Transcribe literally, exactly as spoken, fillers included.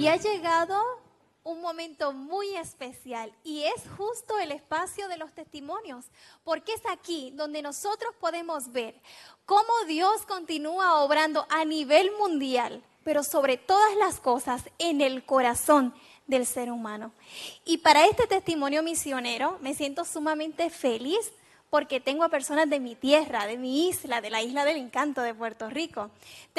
Y ha llegado un momento muy especial y es justo el espacio de los testimonios, porque es aquí donde nosotros podemos ver cómo Dios continúa obrando a nivel mundial, pero sobre todas las cosas en el corazón del ser humano. Y para este testimonio misionero me siento sumamente feliz porque tengo a personas de mi tierra, de mi isla, de la Isla del Encanto de Puerto Rico.